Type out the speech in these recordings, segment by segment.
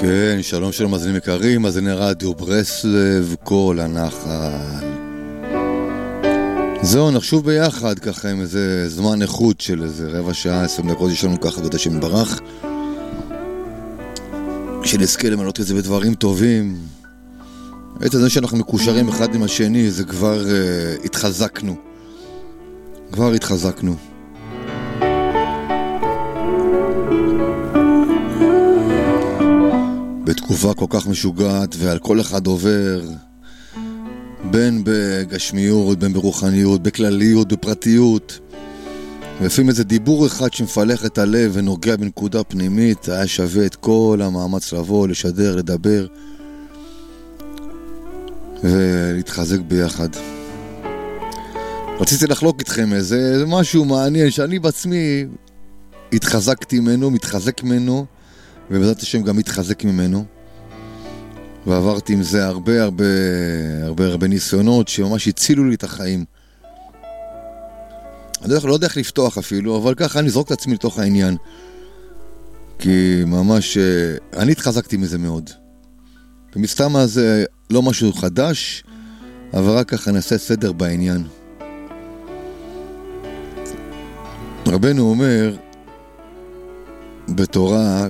כן, שלום שלום מאזינים יקרים, מאזיני רדיו ברסלב, כל הנחל. זהו, נחשוב ביחד ככה עם איזה זמן איכות של איזה רבע שעה, 20 דקות, יש לנו ככה גדול שמתברך. שנזכה למלות את זה בדברים טובים. בעצם זה שאנחנו מקושרים אחד עם השני, זה כבר התחזקנו. כבר התחזקנו. בתקופה כל כך משוגעת ועל כל אחד עובר, בין בגשמיות, בין ברוחניות, בכלליות, בפרטיות, ולפעמים איזה דיבור אחד שמפלח את הלב ונוגע בנקודה פנימית, היה שווה את כל המאמץ לבוא, לשדר, לדבר ולהתחזק ביחד. רציתי לחלוק איתכם איזה משהו מעניין שאני בעצמי התחזקתי ממנו, מתחזק ממנו, ובעזרת השם גם מתחזק ממנו, ועברתי עם זה הרבה ניסיונות שממש הצילו לי את החיים. אני לא יודע איך לפתוח אפילו, אבל ככה אני אזרוק את עצמי לתוך העניין, כי ממש אני התחזקתי מזה מאוד. ומסתם הזה לא משהו חדש, אבל רק ככה נעשה סדר בעניין. רבנו אומר בתורה,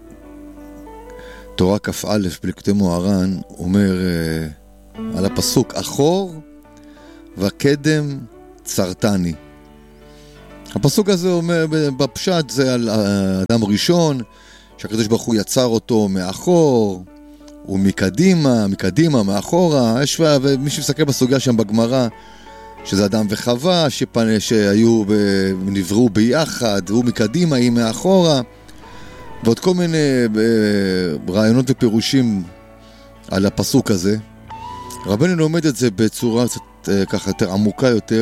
תורה כ"א בליקוטי מוהר"ן, אומר על הפסוק אחור וקדם צרתני. הפסוק הזה אומר בפשט, זה על האדם ראשון שהקדוש ברוך הוא יצר אותו מאחור ומקדימה, מאחורה. יש ומי שמסתכל בסוגיה שם בגמרא, שזה אדם וחווה שהיו נבראו ביחד, והוא מקדימה, היא מאחורה, ועוד כל מיני רעיונות ופירושים על הפסוק הזה. רבנו לומד את זה בצורה ככה יותר עמוקה יותר.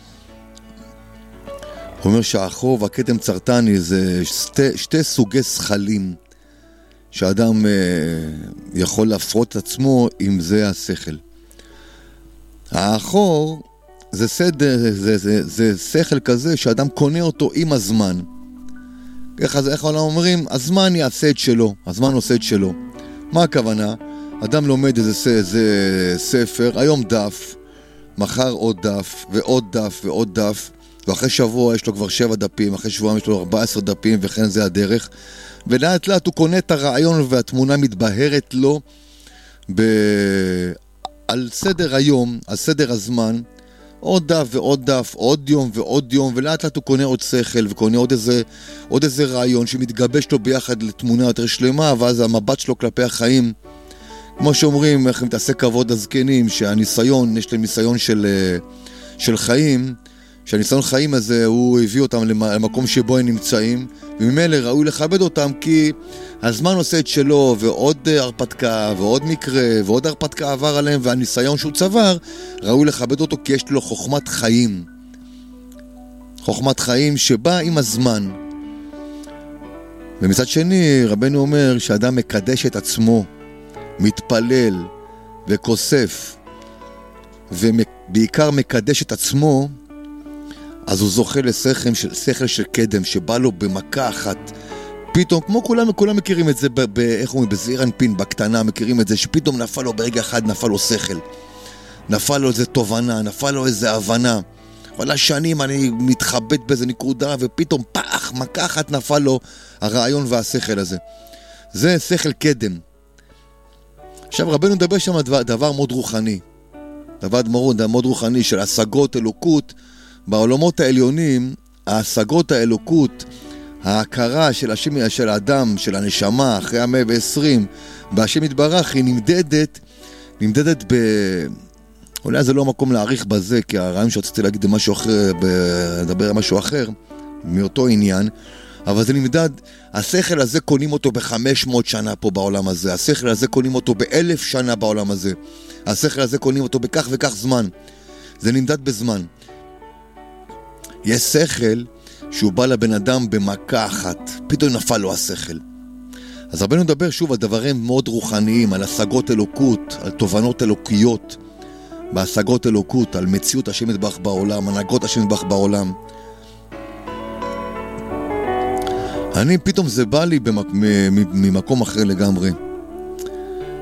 הוא אומר שהאחור והקדם צרתני זה שתי סוגי שכלים שאדם יכול להפרות את עצמו עם זה השכל. האחור זה זה שכל כזה שאדם קונה אותו עם הזמן. איך העולם אומרים? הזמן יעשה את שלו, הזמן עושה את שלו. מה הכוונה? אדם לומד איזה ספר, היום דף, מחר עוד דף ועוד דף ועוד דף, ואחרי שבוע יש לו כבר 7 דפים, אחרי שבוע יש לו 14 דפים, וכן זה הדרך. ולאט לאט הוא קונה את הרעיון והתמונה מתבהרת לו על סדר היום, על סדר הזמן, עוד דף ועוד דף, עוד יום ועוד יום, ולאט לאט הוא קונה עוד שכל וקונה עוד איזה רעיון שמתגבש לו ביחד לתמונה יותר שלמה, ואז המבט שלו כלפי החיים, כמו שאומרים, איך מתעסק כבוד הזקנים, שהניסיון, יש להם ניסיון של חיים, שהניסיון חיים הזה הוא הביא אותם למקום שבו הם נמצאים, וממילא ראוי לכבד אותם, כי הזמן עושה את שלו, ועוד הרפתקה, ועוד מקרה, ועוד הרפתקה עבר עליהם, והניסיון שהוא צבר, ראוי לכבד אותו, כי יש לו חוכמת חיים. חוכמת חיים שבאה עם הזמן. ומצד שני, רבנו אומר שאדם מקדש את עצמו, מתפלל וכוסף, ובעיקר מקדש את עצמו, אז הוא זוכה לשכל של קדם, שבא לו במכה אחת. פתאום, כמו כולם מכירים את זה, איך אומרים, בזעיר אנפין, בקטנה, מכירים את זה, שפתאום נפל לו ברגע אחד, נפל לו שכל. נפל לו איזה תובנה, נפל לו איזה הבנה. אבל השנים אני מתחבט באיזה נקודה, ופתאום פח, מכה אחת נפל לו הרעיון והשכל הזה. זה שכל קדם. עכשיו רבנו מדבר שם דבר מאוד רוחני. דבר מאוד רוחני של השגות אלוקות, בעולמות העליונים, ההשגות האלוקות, ההכרה של השם, של האדם, של הנשמה, אחרי 120, בהשם יתברך, היא נמדדת אולי זה לא מקום להעריך בזה, כי הרעיון שרציתי להגיד משהו אחר, לדבר על משהו אחר, מאותו עניין, אבל זה נמדד, השכל הזה קונים אותו ב500 שנה פה בעולם הזה, השכל הזה קונים אותו ב1000 שנה בעולם הזה, השכל הזה קונים אותו בכך וכך זמן, זה נמדד בזמן. יש שכל שהוא בא לבן אדם במכה אחת, פתאום נפל לו השכל. אז רבנו מדבר שוב על דברים מאוד רוחניים, על השגות אלוקות, על תובנות אלוקיות, בהשגות אלוקות, על מציאות השם יתברך בעולם, הנהגות השם יתברך בעולם. אני פתאום זה בא לי ממקום אחר לגמרי.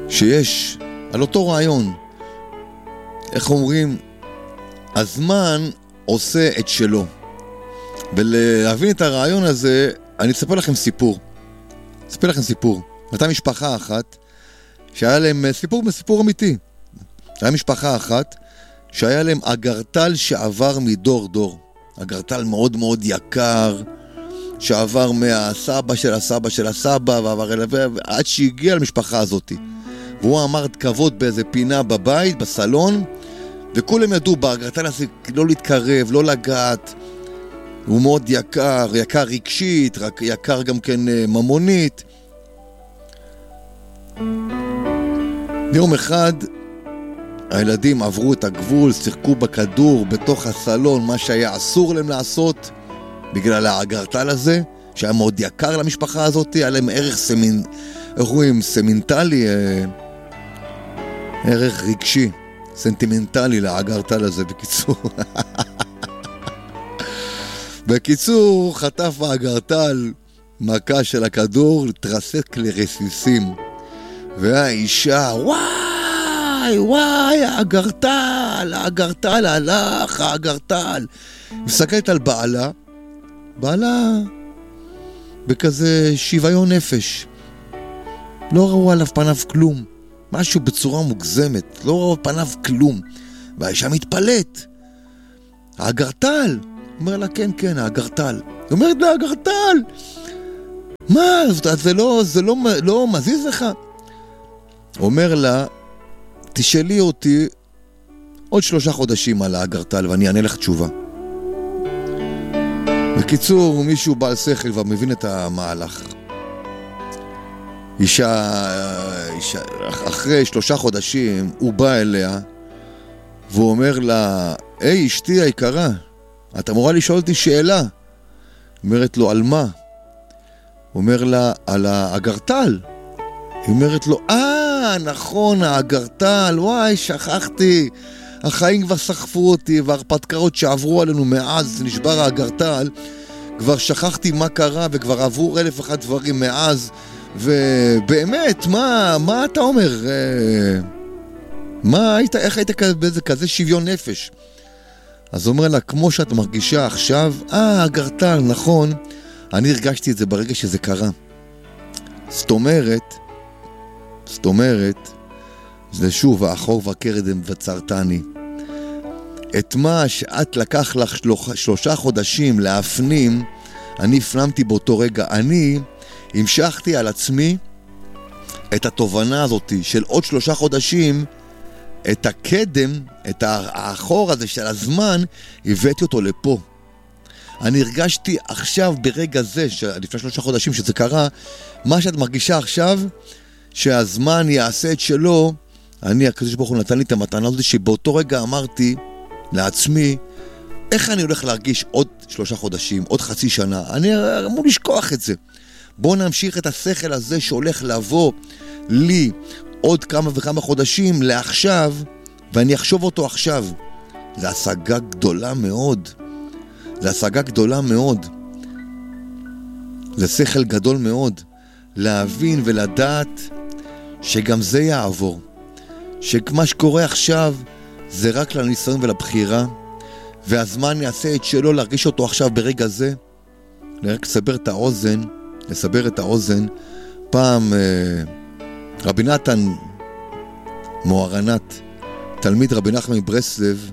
שיש על אותו רעיון. איך אומרים? הזמן עושה את שלו. ולהבין את הרעיון הזה, אני אספר לכם סיפור. הייתה משפחה אחת שהיה להם סיפור אמיתי. היה משפחה אחת שהיה להם אגרטל שעבר מדור דור. אגרטל מאוד מאוד יקר, שעבר מהסבא של הסבא של הסבא, ועבר עד שהגיע למשפחה הזאת. והוא אמר כבוד באיזה פינה בבית, בסלון, וכולם ידעו באגרטל הזה לא להתקרב, לא לגעת. הוא מאוד יקר רגשית, יקר גם כן ממונית. יום אחד הילדים עברו את הגבול, שיחקו בכדור בתוך הסלון, מה שהיה אסור להם לעשות בגלל האגרטל הזה, שהיה מאוד יקר למשפחה הזאת, היה להם ערך סמנטלי, ערך רגשי, סנטימנטלי לאגרטל הזה, בקיצור, חטף האגרטל מכה של הכדור, התרסק לרסיסים. והאישה, וואי, האגרטל הלך, האגרטל. מסתכלת על בעלה בכזה שוויון נפש. לא ראו עליו פניו כלום, משהו בצורה מוגזמת, לא ראו פניו כלום. והאישה מתפלאת, האגרטל. אומר לה, כן, האגרטל. היא אומרת לה, האגרטל, מה, זה לא מזיז לך? אומר לה, תשאלי אותי עוד 3 חודשים על האגרטל ואני אענה לך תשובה. בקיצור, מישהו בעל שכל ומבין את המהלך. אישה, אחרי 3 חודשים הוא בא אליה והוא אומר לה, היי, אשתי היקרה, את אמורה לשאול אותי שאלה. אומרת לו, על מה? הוא אומר לה, על האגרטל. היא אומרת לו, נכון, האגרטל, וואי, שכחתי. החיים כבר סחפו אותי, וההרפתקאות שעברו עלינו מאז נשבר האגרטל, כבר שכחתי מה קרה, וכבר עברו 1001 דברים מאז, ובאמת, מה אתה אומר? איך היית באיזה כזה שוויון נפש? אז הוא אומר לה, כמו שאת מרגישה עכשיו, האגרטל, נכון, אני הרגשתי את זה ברגע שזה קרה. זאת אומרת, זה שוב, האחור והקרדם וצרתני. את מה שאת לקח לך 3 חודשים להפנים, אני הפנמתי באותו רגע. אני המשכתי על עצמי את התובנה הזאת של עוד 3 חודשים, את הקדם, את האחור הזה של הזמן, הבאתי אותו לפה. אני הרגשתי עכשיו ברגע זה, לפני 3 חודשים שזה קרה, מה שאת מרגישה עכשיו, שהזמן יעשה את שלו, הקדוש ברוך הוא נתן לי את המתנה הזאת, שבאותו רגע אמרתי לעצמי, איך אני הולך להרגיש עוד 3 חודשים, עוד חצי שנה, אני אמור לשכוח את זה. בואו נמשיך את השכל הזה שהולך לבוא לי עוד כמה וכמה חודשים לעכשיו, ואני אחשוב אותו עכשיו. זה השגה גדולה מאוד. זה שכל גדול מאוד. להבין ולדעת שגם זה יעבור. שמה שקורה עכשיו זה רק לניסיון ולבחירה, והזמן יעשה את שלו להרגיש אותו עכשיו ברגע זה. רק לסבר את האוזן. פעם רבי נתן מוהרנת, תלמיד רבי נחמן מברסלב,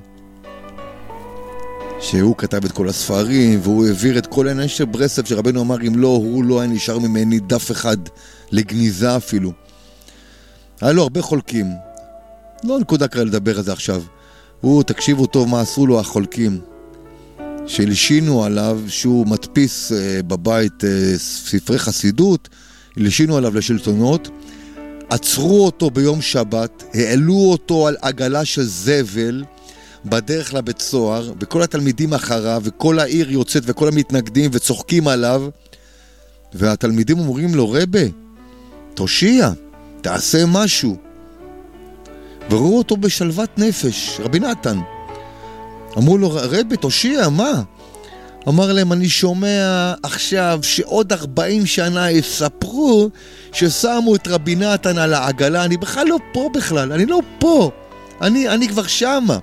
שהוא כתב את כל הספרים, והוא העביר את כל העניין של ברסלב, שרבנו אמר, אם לא, הוא לא היה נשאר ממני דף אחד לגניזה אפילו. היה לו הרבה חולקים. לא נקודה קרה לדבר על זה עכשיו. תקשיבו טוב מה עשו לו החולקים. שלשינו עליו, שהוא מדפיס בבית ספרי חסידות, לשינו עליו לשלטונות, עצרו אותו ביום שבת, העלו אותו על עגלה של זבל, בדרך לבית סוהר, וכל התלמידים אחריו, וכל העיר יוצאת, וכל המתנגדים, וצוחקים עליו, והתלמידים אומרים לו, רבי, תושיע, תעשה משהו. וראו אותו בשלוות נפש, רבי נתן. אמרו לו, רבי, תושיע, מה? אמר להם, אני שומע עכשיו שעוד 40 שנה יספרו ששמו את רבי נתן על העגלה, אני בכלל לא פה בכלל, אני לא פה, אני כבר שמה,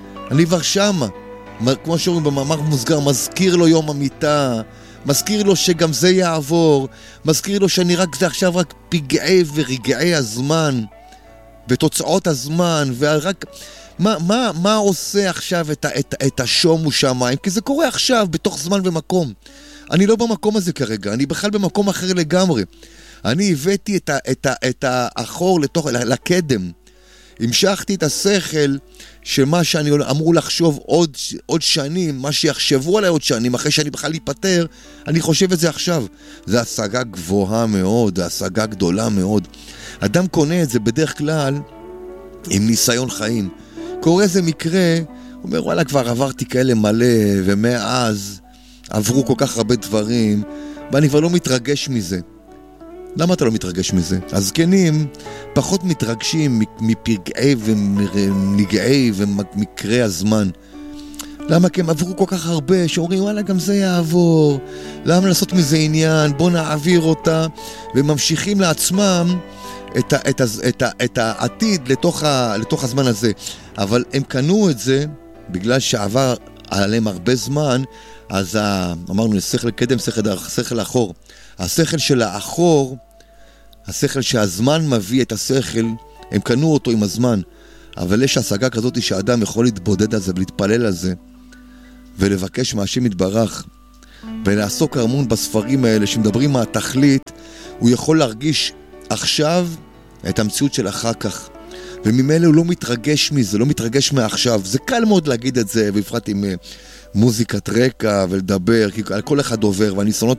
כמו שאומרים במאמר מוסגר, מזכיר לו יום המיטה, מזכיר לו שגם זה יעבור, מזכיר לו שאני זה עכשיו רק פגעי ורגעי הזמן, ותוצאות הזמן, ורק מה עושה עכשיו את השומו שמיים? כי זה קורה עכשיו, בתוך זמן ומקום. אני לא במקום הזה כרגע, אני בכלל במקום אחר לגמרי. אני הבאתי את האחור לקדם. המשכתי את השכל שמה שאני אמור לחשוב עוד שנים, מה שיחשבו עליי עוד שנים, אחרי שאני בכלל להיפטר, אני חושב את זה עכשיו. זה השגה גבוהה מאוד, זה השגה גדולה מאוד. אדם קונה את זה בדרך כלל עם ניסיון חיים. קורה איזה מקרה, הוא אומר, וואלה, כבר עברתי כאלה מלא, ומאז עברו כל כך הרבה דברים, ואני כבר לא מתרגש מזה. למה אתה לא מתרגש מזה? הזקנים פחות מתרגשים מפגעי ונגעי ומקרי הזמן. למה? כי הם עברו כל כך הרבה, שאומרים, וואלה, גם זה יעבור. למה לעשות מזה עניין? בוא נעביר אותה. וממשיכים לעצמם את העתיד לתוך הזמן הזה. אבל הם קנו את זה, בגלל שעבר עליהם הרבה זמן, אז אמרנו, שכל קדם, שכל אחור. השכל של האחור, השכל שהזמן מביא את השכל, הם קנו אותו עם הזמן. אבל יש השגה כזאת שהאדם יכול להתבודד על זה ולהתפלל על זה, ולבקש מהשם יתברך, ולעסוק הרמון בספרים האלה שמדברים מהתכלית, הוא יכול להרגיש עכשיו את המציאות של אחר כך. וממילא הוא לא מתרגש מזה, לא מתרגש מעכשיו. זה קל מאוד להגיד את זה, בפרט עם מוזיקת רקע ולדבר, כי כל אחד עובר, והניסיונות